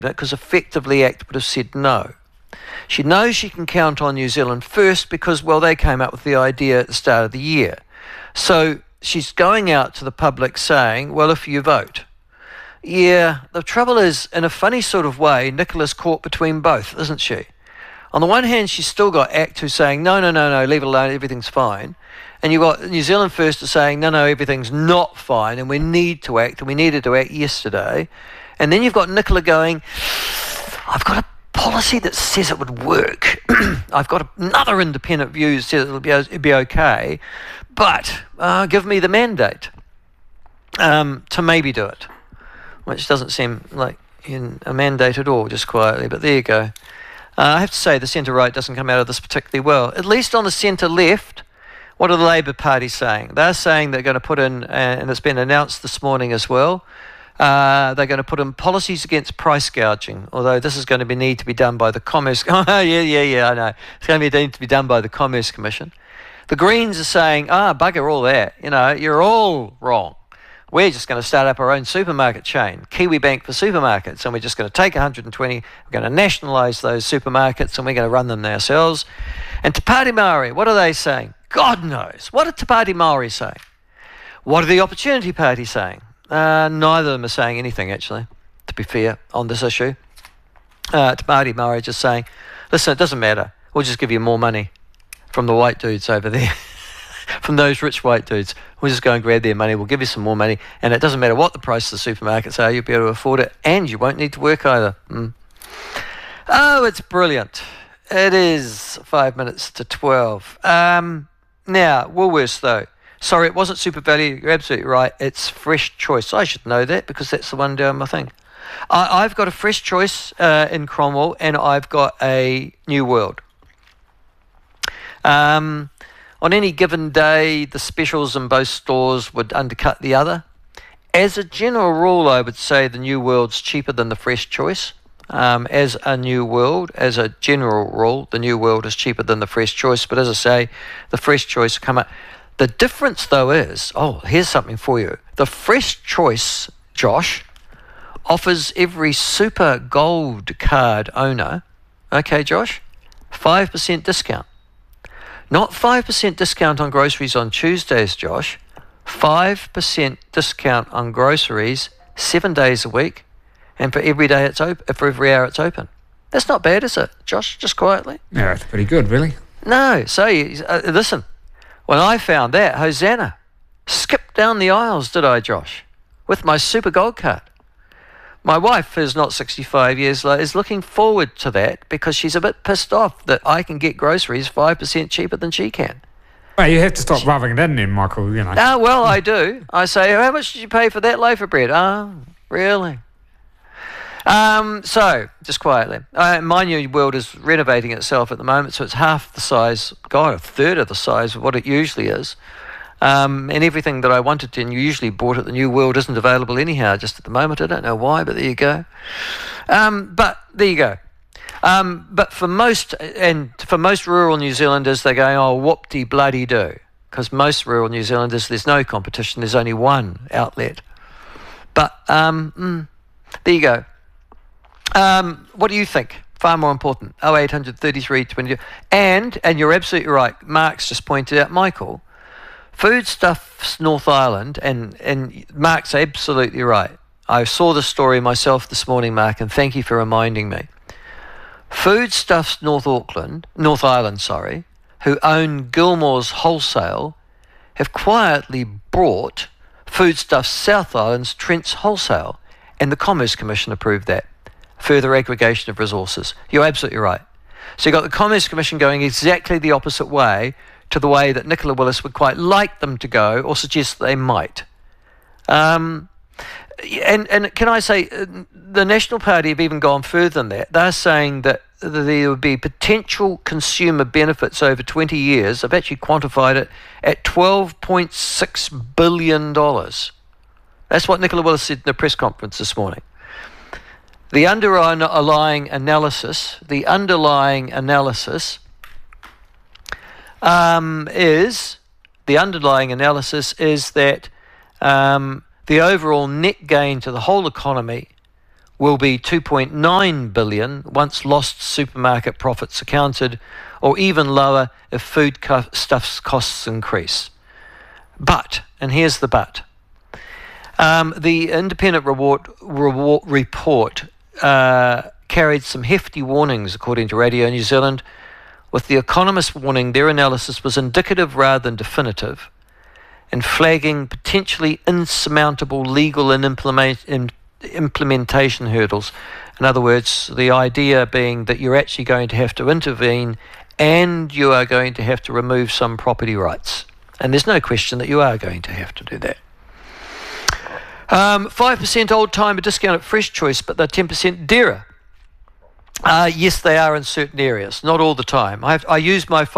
because effectively ACT would have said no. She knows she can count on New Zealand First because, well, they came up with the idea at the start of the year. So she's going out to the public saying, well, if you vote. Yeah, the trouble is, in a funny sort of way, Nicola's caught between both, isn't she? On the one hand, she's still got ACT who's saying, no, leave it alone, everything's fine. And you've got New Zealand First is saying, no, everything's not fine, and we need to act, and we needed to act yesterday. And then you've got Nicola going, I've got a policy that says it would work. I've got another independent view that says it'll be okay, but give me the mandate to maybe do it, which doesn't seem like a mandate at all, just quietly, but there you go. I have to say the centre-right doesn't come out of this particularly well. At least on the centre-left, what are the Labour Party saying? They're saying they're going to put in, and it's been announced this morning as well, they're going to put in policies against price gouging, although this is going to need to be done by the Commerce... I know. It's going to need to be done by the Commerce Commission. The Greens are saying, bugger all that. You're all wrong. We're just going to start up our own supermarket chain, Kiwi Bank for supermarkets, and we're just going to take 120, we're going to nationalise those supermarkets, and we're going to run them ourselves. And Te Pāti Māori, what are they saying? God knows. What are Te Pāti Māori saying? What are the Opportunity Party saying? Neither of them are saying anything, actually, to be fair, on this issue. Te Pāti Māori are just saying, listen, it doesn't matter. We'll just give you more money from the white dudes over there. From those rich white dudes. We'll just go and grab their money, we'll give you some more money, and it doesn't matter what the price of the supermarkets are, you'll be able to afford it, and you won't need to work either. Oh, it's brilliant. It is 5 minutes to 12. Now, Woolworths though. Sorry, it wasn't Super Value, you're absolutely right, it's Fresh Choice. I should know that because that's the one down my thing. I've got a Fresh Choice in Cromwell, and I've got a New World. On any given day, the specials in both stores would undercut the other. As a general rule, I would say the New World's cheaper than the Fresh Choice. As a general rule, the New World is cheaper than the Fresh Choice. But as I say, the Fresh Choice come up. The difference, though, is, here's something for you. The Fresh Choice, Josh, offers every Super Gold card owner, okay, Josh, 5% discount. Not 5% discount on groceries on Tuesdays, Josh. 5% discount on groceries 7 days a week, and for every day it's open, for every hour it's open. That's not bad, is it, Josh? Just quietly. Yeah, that's pretty good, really. No. So listen, when I found that, Hosanna, skipped down the aisles, did I, Josh, with my Super Gold card. My wife, who's not 65 years old, is looking forward to that because she's a bit pissed off that I can get groceries 5% cheaper than she can. Well, you have to stop rubbing it in then, Michael, well, I do. I say, how much did you pay for that loaf of bread? Really? So, just quietly. My New World is renovating itself at the moment, so it's half the size, a third of the size of what it usually is. And everything that I wanted to and usually bought at the New World isn't available anyhow just at the moment. I don't know why, but there you go. But there you go. But for most rural New Zealanders, they're going, whoop-de-bloody-do. Because most rural New Zealanders, there's no competition. There's only one outlet. But there you go. What do you think? Far more important. 0800 33 22. And you're absolutely right. Mark's just pointed out, Michael, Foodstuffs North Island, and Mark's absolutely right. I saw the story myself this morning, Mark, and thank you for reminding me. Foodstuffs North Island, who own Gilmore's Wholesale, have quietly bought Foodstuffs South Island's Trent's Wholesale, and the Commerce Commission approved that. Further aggregation of resources. You're absolutely right. So you've got the Commerce Commission going exactly the opposite way to the way that Nicola Willis would quite like them to go, or suggest they might. And can I say, the National Party have even gone further than that. They're saying that there would be potential consumer benefits over 20 years. I've actually quantified it at $12.6 billion. That's what Nicola Willis said in the press conference this morning. The underlying analysis is that the overall net gain to the whole economy will be 2.9 billion once lost supermarket profits accounted, or even lower if food stuff's costs increase. But, and here's the but, the independent report carried some hefty warnings, according to Radio New Zealand, with the Economist warning their analysis was indicative rather than definitive, and flagging potentially insurmountable legal and implementation hurdles. In other words, the idea being that you're actually going to have to intervene and you are going to have to remove some property rights. And there's no question that you are going to have to do that. 5% old timer discount at Fresh Choice, but they're 10% dearer. Yes, they are in certain areas, not all the time. I use my